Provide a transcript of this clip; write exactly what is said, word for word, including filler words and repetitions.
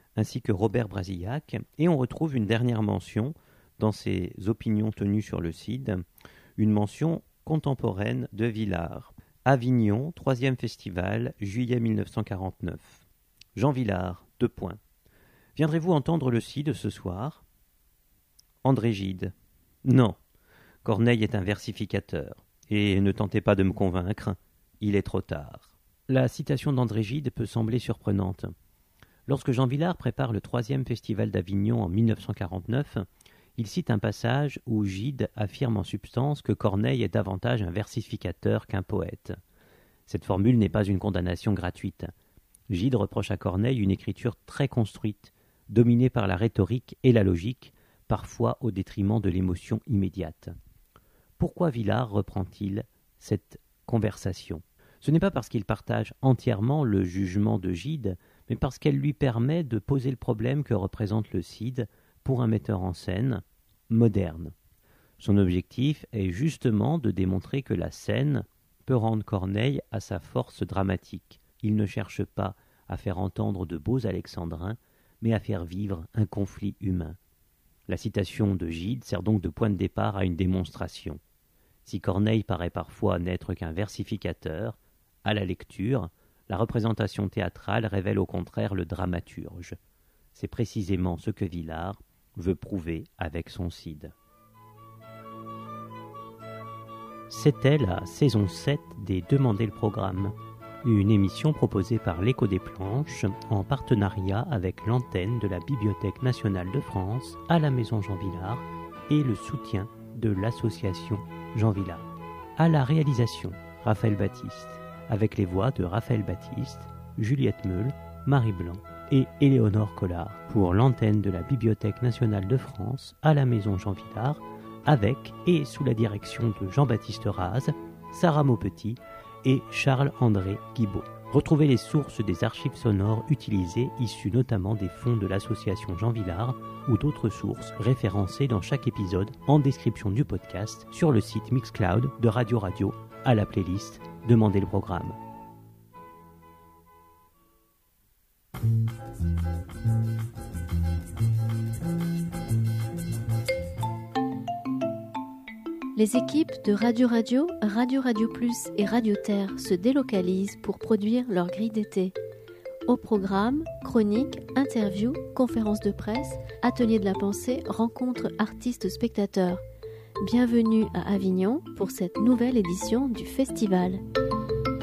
ainsi que Robert Brasillac, et on retrouve une dernière mention dans ses opinions tenues sur le Cid, une mention contemporaine de Villard. Avignon, troisième festival, juillet mille neuf cent quarante-neuf. Jean Villard, deux points. Viendrez-vous entendre le Cid ce soir ? André Gide. Non, Corneille est un versificateur, et ne tentez pas de me convaincre, il est trop tard. La citation d'André Gide peut sembler surprenante. Lorsque Jean Villard prépare le troisième festival d'Avignon en mille neuf cent quarante-neuf, il cite un passage où Gide affirme en substance que Corneille est davantage un versificateur qu'un poète. Cette formule n'est pas une condamnation gratuite. Gide reproche à Corneille une écriture très construite, dominée par la rhétorique et la logique, parfois au détriment de l'émotion immédiate. Pourquoi Villard reprend-il cette conversation ? Ce n'est pas parce qu'il partage entièrement le jugement de Gide, mais parce qu'elle lui permet de poser le problème que représente le Cid pour un metteur en scène moderne. Son objectif est justement de démontrer que la scène peut rendre Corneille à sa force dramatique. Il ne cherche pas à faire entendre de beaux alexandrins, mais à faire vivre un conflit humain. La citation de Gide sert donc de point de départ à une démonstration. Si Corneille paraît parfois n'être qu'un versificateur, à la lecture, la représentation théâtrale révèle au contraire le dramaturge. C'est précisément ce que Villard veut prouver avec son Cid. C'était la saison sept des Demandez le programme, une émission proposée par l'Écho des Planches en partenariat avec l'antenne de la Bibliothèque nationale de France à la Maison Jean Villard et le soutien de l'association Jean Villard. À la réalisation, Raphaël Baptiste, avec les voix de Raphaël Baptiste, Juliette Meul, Marie Blanc et Éléonore Collard pour l'antenne de la Bibliothèque nationale de France à la Maison Jean Villard, avec et sous la direction de Jean-Baptiste Raz, Sarah Maupetit et Charles-André Guibaud. Retrouvez les sources des archives sonores utilisées, issues notamment des fonds de l'association Jean Villard ou d'autres sources référencées dans chaque épisode en description du podcast sur le site Mixcloud de Radio Radio à la playlist Demandez le programme. Les équipes de Radio Radio, Radio Radio Plus et Radio Terre se délocalisent pour produire leur grille d'été. Au programme, chroniques, interviews, conférences de presse, ateliers de la pensée, rencontres artistes-spectateurs. Bienvenue à Avignon pour cette nouvelle édition du festival.